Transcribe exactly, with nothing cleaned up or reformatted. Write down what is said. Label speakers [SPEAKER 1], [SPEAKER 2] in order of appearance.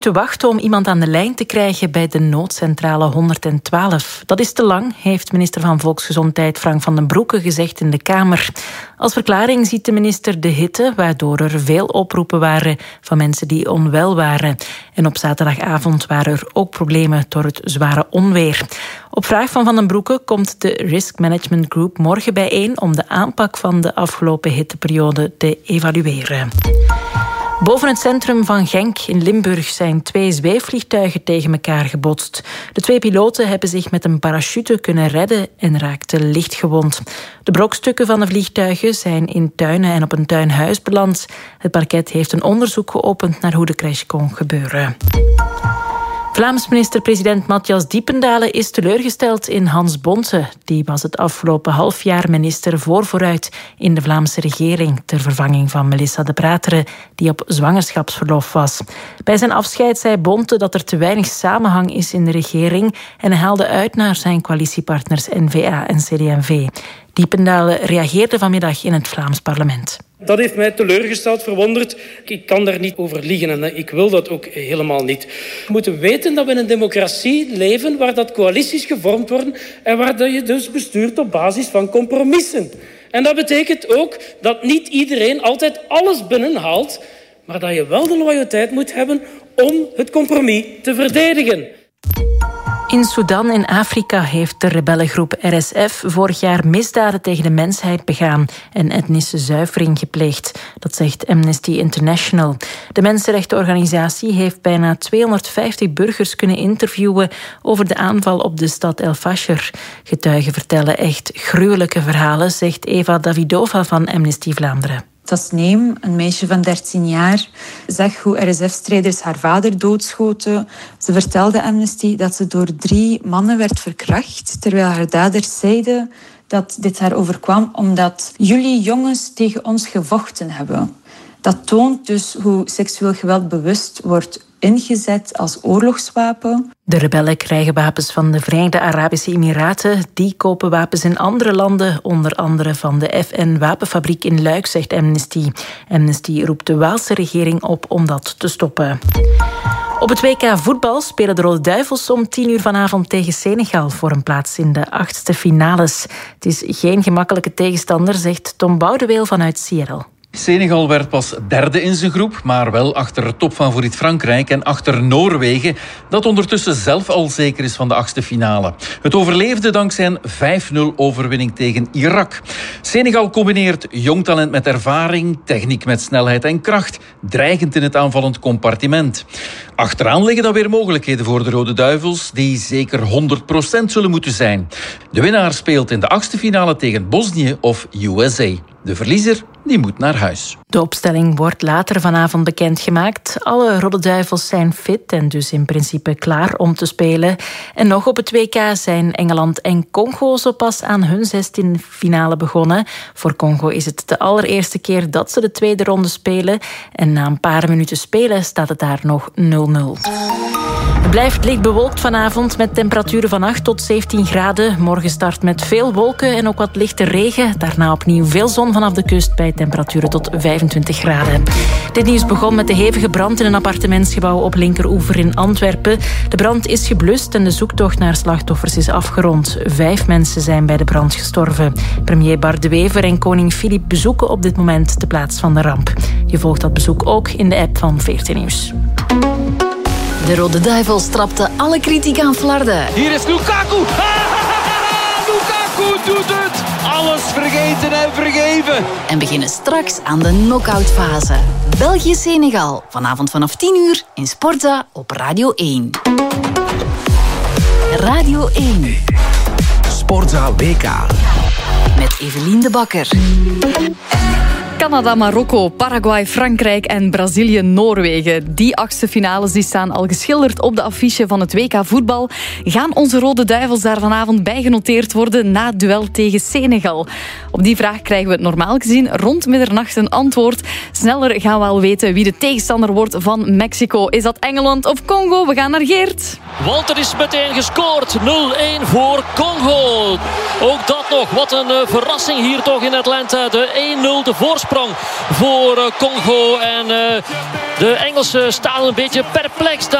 [SPEAKER 1] te wachten om iemand aan de lijn te krijgen bij de noodcentrale honderdtwaalf. Dat is te lang, heeft minister van Volksgezondheid Frank van den Broeke gezegd in de Kamer. Als verklaring ziet de minister de hitte, waardoor er veel oproepen waren van mensen die onwel waren. En op zaterdagavond waren er ook problemen door het zware onweer. Op vraag van Van den Broeke komt de Risk Management Group morgen bijeen om de aanpak van de afgelopen hitteperiode te evalueren. Boven het centrum van Genk in Limburg zijn twee zweefvliegtuigen tegen elkaar gebotst. De twee piloten hebben zich met een parachute kunnen redden en raakten licht gewond. De brokstukken van de vliegtuigen zijn in tuinen en op een tuinhuis beland. Het parket heeft een onderzoek geopend naar hoe de crash kon gebeuren. Vlaams minister-president Matthias Diependalen is teleurgesteld in Hans Bonte. Die was het afgelopen half jaar minister voor vooruit in de Vlaamse regering ter vervanging van Melissa De Brateren, die op zwangerschapsverlof was. Bij zijn afscheid zei Bonte dat er te weinig samenhang is in de regering en hij haalde uit naar zijn coalitiepartners N V A en C D en V. Diependalen reageerde vanmiddag in het Vlaams parlement.
[SPEAKER 2] Dat heeft mij teleurgesteld, verwonderd. Ik kan daar niet over liegen en ik wil dat ook helemaal niet. We moeten weten dat we in een democratie leven waar dat coalities gevormd worden en waar dat je dus bestuurt op basis van compromissen. En dat betekent ook dat niet iedereen altijd alles binnenhaalt, maar dat je wel de loyaliteit moet hebben om het compromis te verdedigen.
[SPEAKER 1] In Sudan in Afrika heeft de rebellengroep R S F vorig jaar misdaden tegen de mensheid begaan en etnische zuivering gepleegd. Dat zegt Amnesty International. De mensenrechtenorganisatie heeft bijna tweehonderdvijftig burgers kunnen interviewen over de aanval op de stad El Fasher. Getuigen vertellen echt gruwelijke verhalen, zegt Eva Davidova van Amnesty Vlaanderen.
[SPEAKER 3] Tasneem, een meisje van dertien jaar, zag hoe R S F-strijders haar vader doodschoten. Ze vertelde Amnesty dat ze door drie mannen werd verkracht, terwijl haar daders zeiden dat dit haar overkwam omdat jullie jongens tegen ons gevochten hebben. Dat toont dus hoe seksueel geweld bewust wordt ingezet als oorlogswapen.
[SPEAKER 1] De rebellen krijgen wapens van de Verenigde Arabische Emiraten. Die kopen wapens in andere landen, onder andere van de F N-wapenfabriek in Luik, zegt Amnesty. Amnesty roept de Waalse regering op om dat te stoppen. Op het W K voetbal spelen de Rode Duivels om tien uur vanavond tegen Senegal voor een plaats in de achtste finales. Het is geen gemakkelijke tegenstander, zegt Tom Boudeweel vanuit Seattle.
[SPEAKER 4] Senegal werd pas derde in zijn groep, maar wel achter topfavoriet Frankrijk en achter Noorwegen, dat ondertussen zelf al zeker is van de achtste finale. Het overleefde dankzij een vijf nul overwinning tegen Irak. Senegal combineert jong talent met ervaring, techniek met snelheid en kracht, dreigend in het aanvallend compartiment. Achteraan liggen dan weer mogelijkheden voor de Rode Duivels, die zeker honderd procent zullen moeten zijn. De winnaar speelt in de achtste finale tegen Bosnië of U S A. De verliezer die moet naar huis.
[SPEAKER 1] De opstelling wordt later vanavond bekendgemaakt. Alle Rode Duivels zijn fit en dus in principe klaar om te spelen. En nog op het W K zijn Engeland en Congo zo pas aan hun zestiende finale begonnen. Voor Congo is het de allereerste keer dat ze de tweede ronde spelen. En na een paar minuten spelen staat het daar nog nul nul. Het blijft licht bewolkt vanavond met temperaturen van acht tot zeventien graden. Morgen start met veel wolken en ook wat lichte regen. Daarna opnieuw veel zon vanaf de kust bij temperaturen tot vijfentwintig graden. Dit nieuws begon met de hevige brand in een appartementsgebouw op Linkeroever in Antwerpen. De brand is geblust en de zoektocht naar slachtoffers is afgerond. Vijf mensen zijn bij de brand gestorven. Premier Bart De Wever en koning Filip bezoeken op dit moment de plaats van de ramp. Je volgt dat bezoek ook in de app van veertien Nieuws.
[SPEAKER 5] De Rode Duivels trapten alle kritiek aan flarden.
[SPEAKER 6] Hier is Lukaku. Lukaku doet het. Alles vergeten en vergeven.
[SPEAKER 5] En beginnen straks aan de knock-outfase. België-Senegal. Vanavond vanaf tien uur in Sportza op Radio één. Radio één.
[SPEAKER 7] Sportza W K.
[SPEAKER 5] Met Evelien de Bakker.
[SPEAKER 8] Canada, Marokko, Paraguay, Frankrijk en Brazilië, Noorwegen. Die achtste finales die staan al geschilderd op de affiche van het W K voetbal. Gaan onze Rode Duivels daar vanavond bij genoteerd worden na het duel tegen Senegal? Op die vraag krijgen we het normaal gezien rond middernacht een antwoord. Sneller gaan we al weten wie de tegenstander wordt van Mexico. Is dat Engeland of Congo? We gaan naar Geert.
[SPEAKER 9] Walter is meteen gescoord. nul één voor Congo. Ook dat nog. Wat een uh, verrassing hier toch in Atlanta. De één nul, de voorsprong voor uh, Congo. En uh, De Engelsen staan een beetje perplex daar.